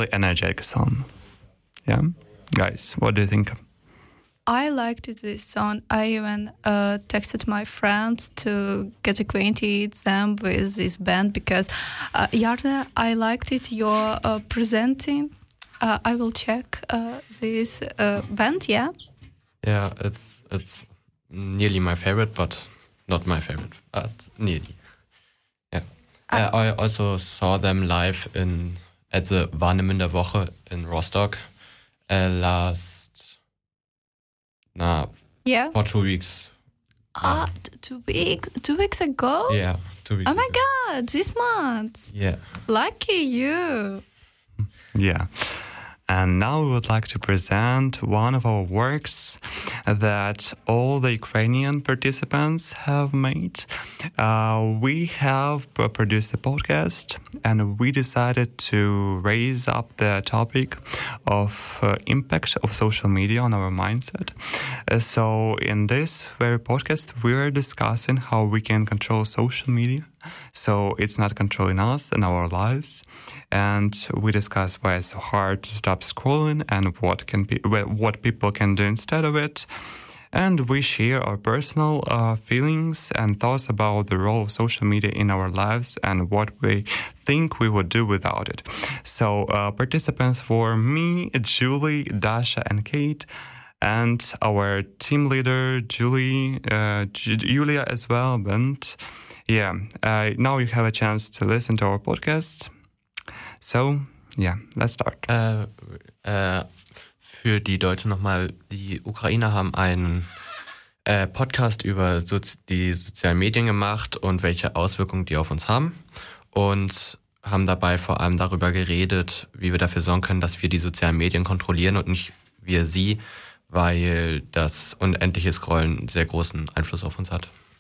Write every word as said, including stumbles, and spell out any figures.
really energetic song. Yeah, guys, what do you think? I liked this song. I even uh, texted my friends to get acquainted them with this band because, uh, Jarne, I liked it. You're uh, presenting. Uh, I will check uh, this uh, band. Yeah. Yeah, it's it's nearly my favorite, but not my favorite. But nearly. Yeah. Uh, I also saw them live in at the Warnemünder Woche in Rostock uh, last. Nah, yeah. for two weeks. Ah, t- two weeks, two weeks ago? Yeah, two weeks Oh my ago. God, this month. Yeah. Lucky you. Yeah. And now we would like to present one of our works that all the Ukrainian participants have made. Uh, we have p- produced a podcast and we decided to raise up the topic of uh, impact of social media on our mindset. Uh, so in this very podcast, we are discussing how we can control social media so it's not controlling us and our lives. And we discuss why it's so hard to stop scrolling and what can be what people can do instead of it. And we share our personal uh, feelings and thoughts about the role of social media in our lives and what we think we would do without it. So uh, participants were me, Julie, Dasha, and Kate, and our team leader, Julie, uh, J- Julia as well. And yeah, uh, now you have a chance to listen to our podcast. So, yeah, let's start. Äh, äh, für die Deutschen nochmal, die Ukrainer haben einen äh, Podcast über Sozi- die sozialen Medien gemacht und welche Auswirkungen die auf uns haben und haben dabei vor allem darüber geredet, wie wir dafür sorgen können, dass wir die sozialen Medien kontrollieren und nicht wir sie, weil das unendliche Scrollen einen sehr großen Einfluss auf uns hat.